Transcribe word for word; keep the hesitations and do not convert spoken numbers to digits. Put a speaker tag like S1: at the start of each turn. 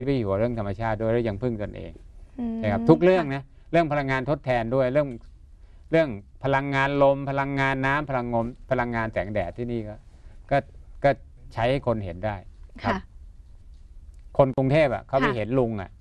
S1: ที่อยู่เรื่องธรรมชาติด้วยแล้วยังพึ่งตนเองนะครับทุกเรื่องนะเรื่องพลังงานทดแทนด้วยเรื่องเรื่องพลังงานลมพลังงานน้ำพลังงมพลังงานแสงแดดที่นี่ก็ก็ก็ใช้ให้คนเห็นได้ครับคนกรุงเทพอ่ะเขาไปเห็นลุงอ่ะ